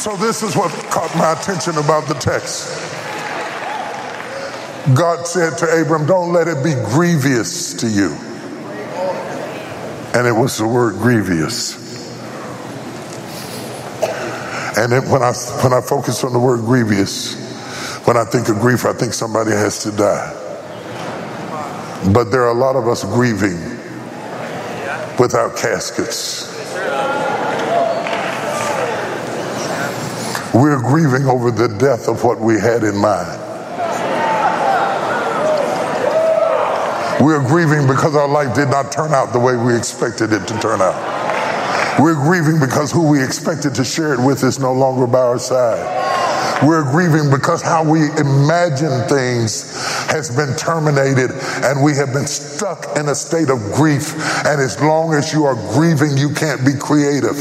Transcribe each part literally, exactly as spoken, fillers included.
So this is what caught my attention about the text. God said to Abram, don't let it be grievous to you. And it was the word grievous. And it, when I when I focus on the word grievous, when I think of grief, I think somebody has to die. But there are a lot of us grieving without caskets. We're grieving over the death of what we had in mind. We're grieving because our life did not turn out the way we expected it to turn out. We're grieving because who we expected to share it with is no longer by our side. We're grieving because how we imagine things has been terminated and we have been stuck in a state of grief. And as long as you are grieving, you can't be creative.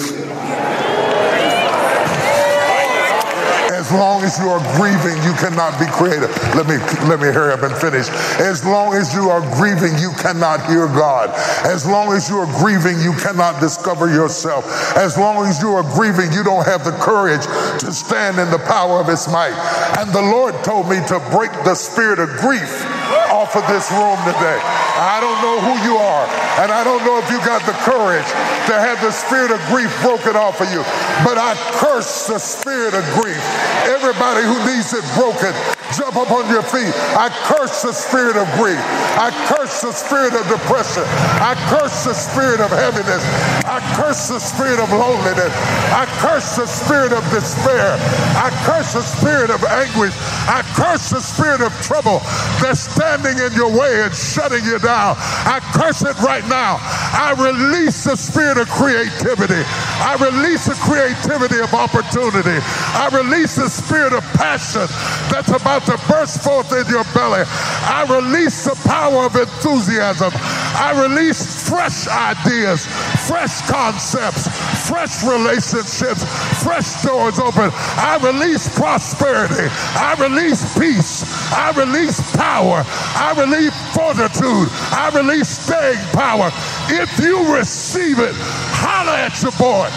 As long as you are grieving, you cannot be creative. Let me let me hurry up and finish. As long as you are grieving, you cannot hear God. As long as you are grieving, you cannot discover yourself. As long as you are grieving, you don't have the courage to stand in the power of His might. And the Lord told me to break the spirit of grief off of this room today. I don't know who you are, and I don't know if you got the courage to have the spirit of grief broken off of you, but I curse the spirit of grief. Everybody who needs it broken, jump up on your feet. I curse the spirit of grief. I curse the spirit of depression. I curse the spirit of heaviness. I curse the spirit of loneliness. I curse the spirit of despair. I curse the spirit of anguish. I curse the spirit of trouble that's standing in your way and shutting you down. I curse it right now. I release the spirit of creativity. I release the creativity of opportunity. I release the spirit of passion that's about to burst forth in your belly. I release the power of enthusiasm. I release fresh ideas, fresh concepts, fresh relationships, fresh doors open. I release prosperity. I release peace. I release power. I release fortitude. I release staying power. If you receive it, holler at your boy.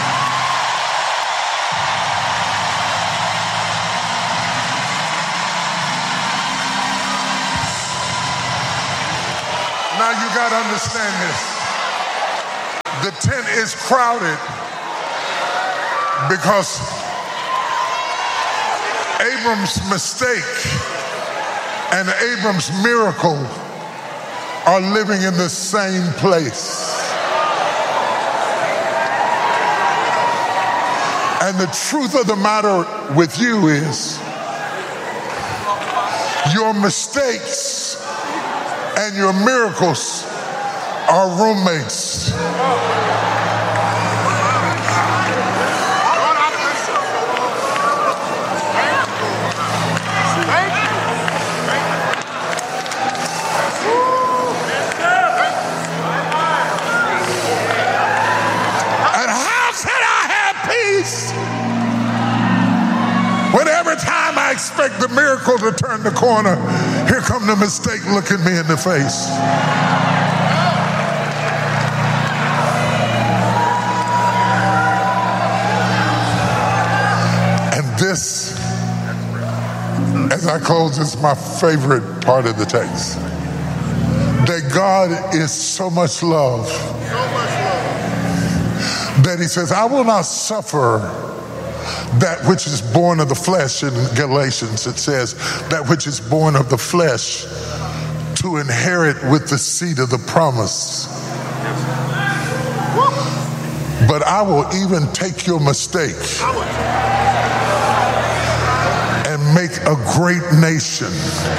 Now you got to understand this. The tent is crowded because Abram's mistake and Abram's miracle are living in the same place. And the truth of the matter with you is your mistakes and your miracles are roommates. And how can I have peace when every time I expect the miracle to turn the corner, here come the mistake looking me in the face? And this, as I close, is my favorite part of the text. That God is so much love that He says, I will not suffer that which is born of the flesh. In Galatians it says, that which is born of the flesh to inherit with the seed of the promise. But I will even take your mistake and make a great nation.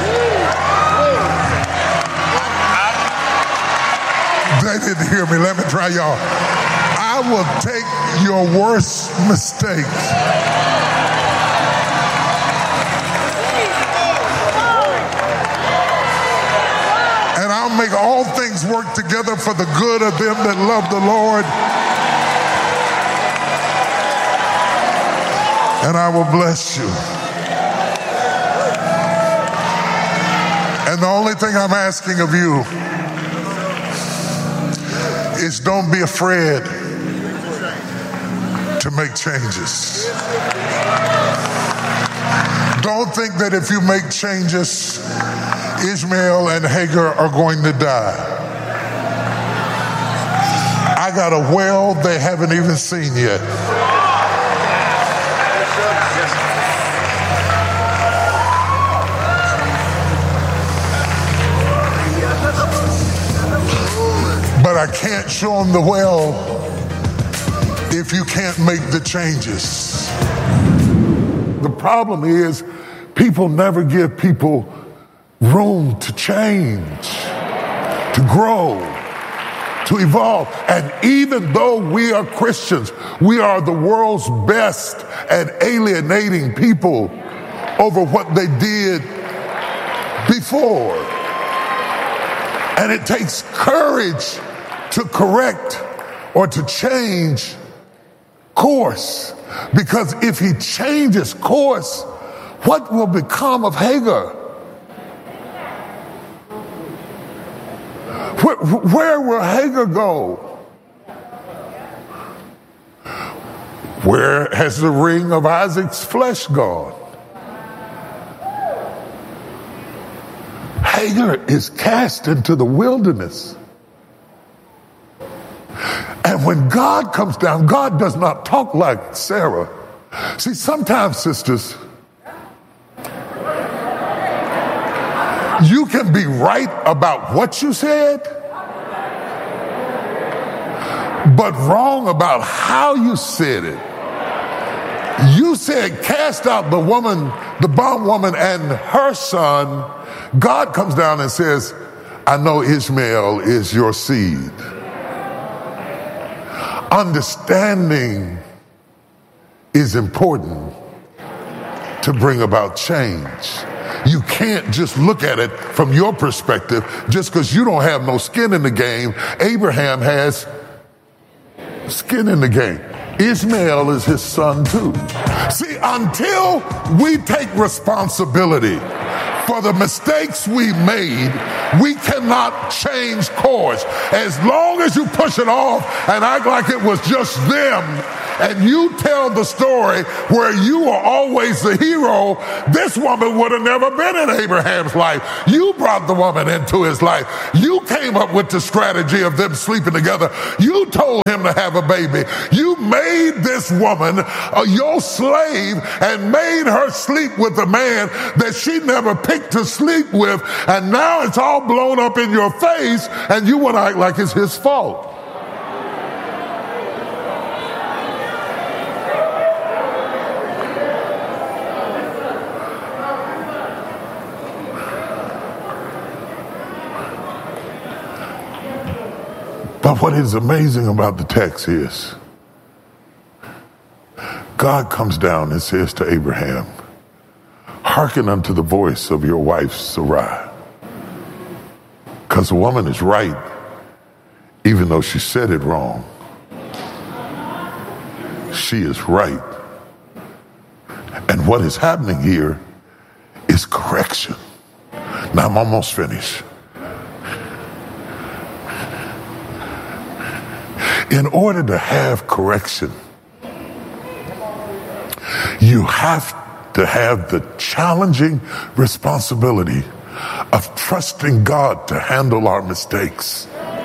They didn't hear me. Let me try, y'all. I will take your worst mistake and I'll make all things work together for the good of them that love the Lord, and I will bless you. And the only thing I'm asking of you is don't be afraid to to make changes. Don't think that if you make changes, Ishmael and Hagar are going to die. I got a well they haven't even seen yet. But I can't show them the well if you can't make the changes. The problem is people never give people room to change, to grow, to evolve. And even though we are Christians, we are the world's best at alienating people over what they did before. And it takes courage to correct or to change course. Because if he changes course, what will become of Hagar? Where, where will Hagar go? Where has the ring of Isaac's flesh gone? Hagar is cast into the wilderness. And when God comes down, God does not talk like Sarah. See, sometimes, sisters, you can be right about what you said, but wrong about how you said it. You said, cast out the woman, the bondwoman and her son. God comes down and says, I know Ishmael is your seed. Understanding is important to bring about change. You can't just look at it from your perspective just because you don't have no skin in the game. Abraham has skin in the game. Ishmael is his son too. See, until we take responsibility for the mistakes we made, we cannot change course. As long as you push it off and act like it was just them, and you tell the story where you are always the hero, this woman would have never been in Abraham's life. You brought the woman into his life. You came up with the strategy of them sleeping together. You told him to have a baby. You made this woman uh, your slave and made her sleep with a man that she never picked to sleep with, and now it's all blown up in your face and you want to act like it's his fault. But what is amazing about the text is God comes down and says to Abraham, hearken unto the voice of your wife Sarai. Because the woman is right, even though she said it wrong. She is right. And what is happening here is correction. Now I'm almost finished. In order to have correction, you have to have the challenging responsibility of trusting God to handle our mistakes.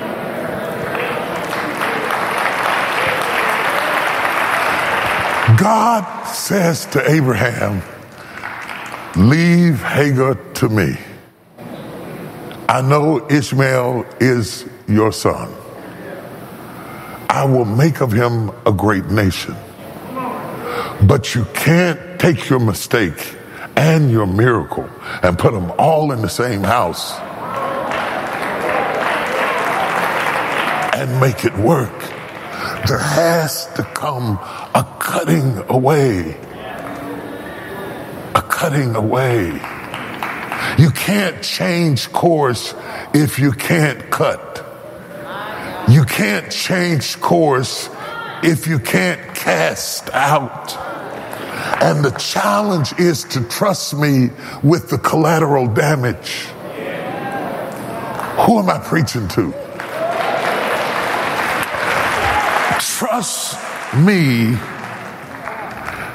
God says to Abraham, leave Hagar to me. I know Ishmael is your son. I will make of him a great nation. But you can't take your mistake and your miracle and put them all in the same house and make it work. There has to come a cutting away. A cutting away. You can't change course if you can't cut. You can't change course if you can't cast out. And the challenge is to trust me with the collateral damage. Who am I preaching to? Trust me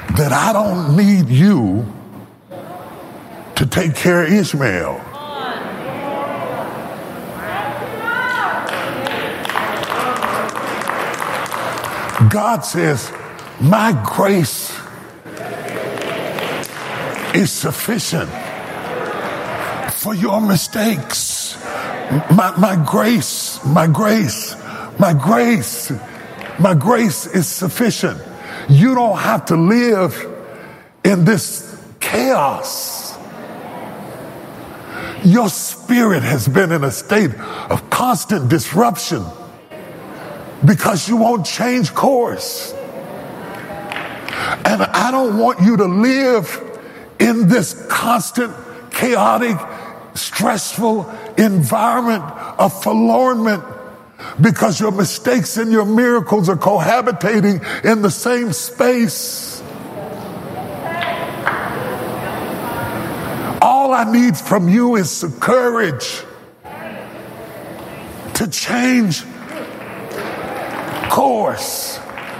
that I don't need you to take care of Ishmael. God says, my grace is sufficient for your mistakes. My, my grace, my grace, my grace, my grace is sufficient. You don't have to live in this chaos. Your spirit has been in a state of constant disruption because you won't change course. And I don't want you to live in this constant, chaotic, stressful environment of forlornment because your mistakes and your miracles are cohabitating in the same space. All I need from you is the courage to change course.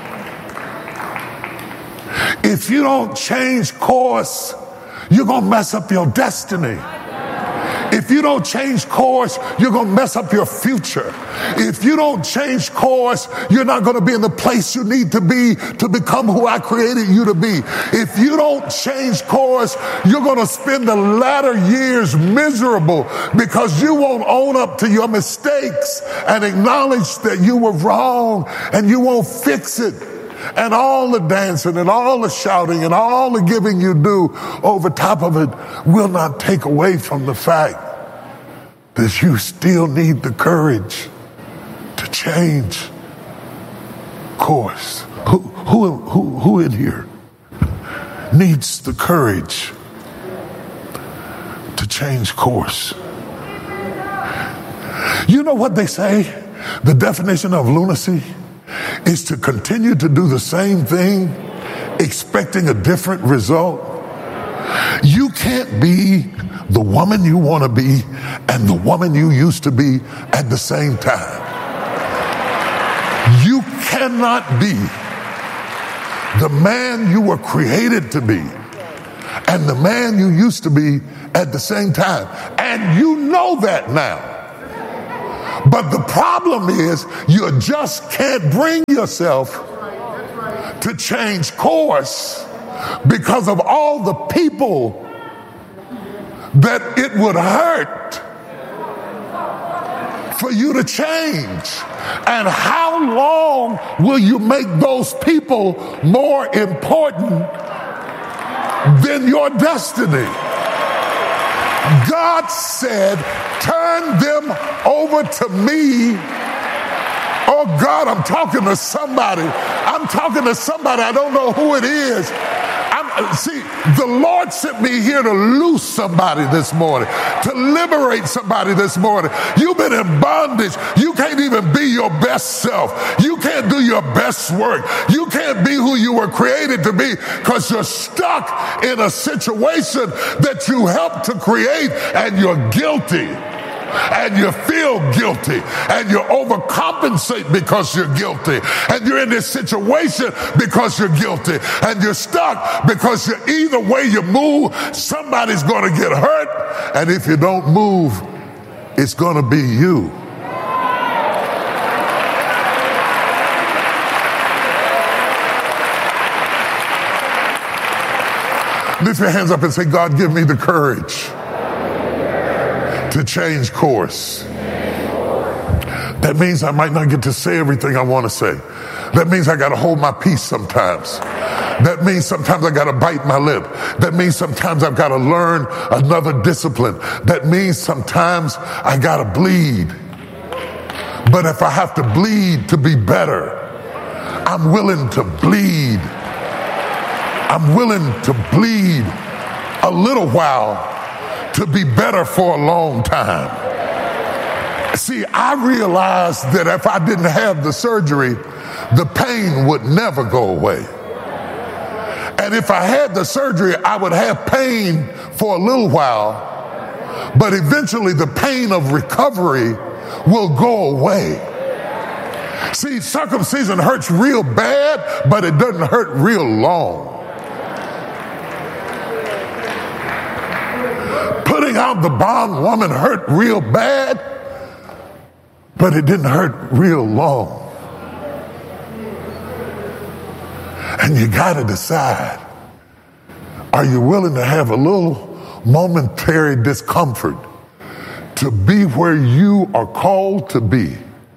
If you don't change course, you're going to mess up your destiny. If you don't change course, you're going to mess up your future. If you don't change course, you're not going to be in the place you need to be to become who I created you to be. If you don't change course, you're going to spend the latter years miserable because you won't own up to your mistakes and acknowledge that you were wrong, and you won't fix it. And all the dancing and all the shouting and all the giving you do over top of it will not take away from the fact that you still need the courage to change course. Who, who, who, who in here needs the courage to change course? You know what they say? The definition of lunacy is to continue to do the same thing, expecting a different result. You can't be the woman you want to be and the woman you used to be at the same time. You cannot be the man you were created to be and the man you used to be at the same time. And you know that now. But the problem is you just can't bring yourself to change course because of all the people that it would hurt for you to change. And how long will you make those people more important than your destiny? God said, turn them over to me. Oh God, I'm talking to somebody. I'm talking to somebody. I don't know who it is. I'm, see, the Lord sent me here to loose somebody this morning, to liberate somebody this morning. You've been in bondage. You can't even be your best self. You can't do your best work. You can't be who you were created to be because you're stuck in a situation that you helped to create, and you're guilty. And you feel guilty, and you overcompensate because you're guilty, and you're in this situation because you're guilty, and you're stuck because you're, either way you move, somebody's going to get hurt, and if you don't move, it's going to be you. Lift your hands up and say, God, give me the courage to change course. That means I might not get to say everything I want to say. That means I got to hold my peace sometimes. That means sometimes I got to bite my lip. That means sometimes I've got to learn another discipline. That means sometimes I got to bleed. But if I have to bleed to be better, I'm willing to bleed. I'm willing to bleed a little while to be better for a long time. See, I realized that if I didn't have the surgery, the pain would never go away. And if I had the surgery, I would have pain for a little while, but eventually the pain of recovery will go away. See, circumcision hurts real bad, but it doesn't hurt real long. Putting out the bondwoman hurt real bad, but it didn't hurt real long. And you got to decide, are you willing to have a little momentary discomfort to be where you are called to be?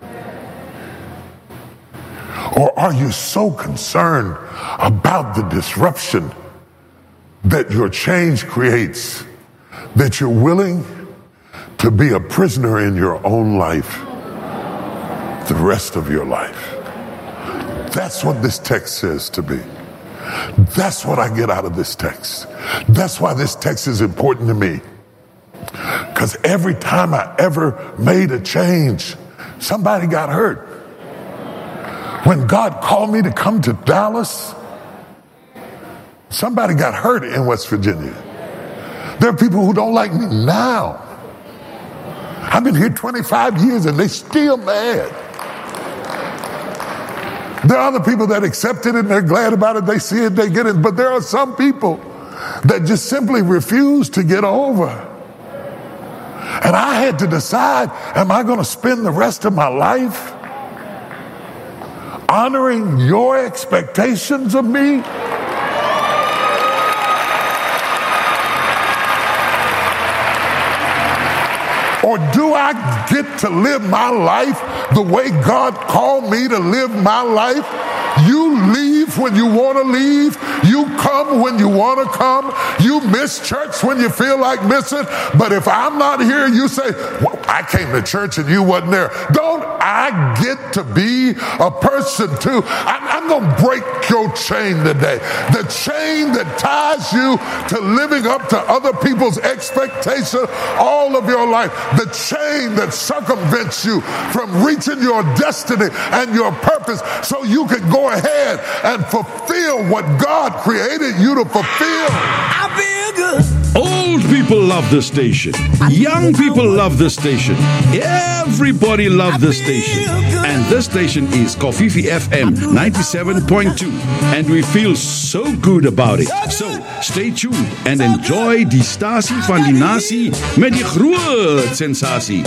Or are you so concerned about the disruption that your change creates that you're willing to be a prisoner in your own life the rest of your life? That's what this text says to me. That's what I get out of this text. That's why this text is important to me. Because every time I ever made a change, somebody got hurt. When God called me to come to Dallas, somebody got hurt in West Virginia. There are people who don't like me now. I've been here twenty-five years and they still mad. There are other people that accept it and they're glad about it. They see it, they get it. But there are some people that just simply refuse to get over. And I had to decide, am I going to spend the rest of my life honoring your expectations of me? Or do I get to live my life the way God called me to live my life? You leave when you want to leave. You come when you want to come. You miss church when you feel like missing. But if I'm not here, you say, well, I came to church and you wasn't there. Don't I get to be a person too? I'm, I'm going to break your chain today. The chain that ties you to living up to other people's expectations all of your life. The chain that circumvents you from reaching your destiny and your purpose so you can go ahead and fulfill what God created you to fulfill. I feel good. Old people love this station. Young people love this station. Everybody loves this station. And this station is Kofifi F M ninety-seven point two. And we feel so good about it. So, stay tuned and enjoy die stasie van die nasie met die groot sensasie.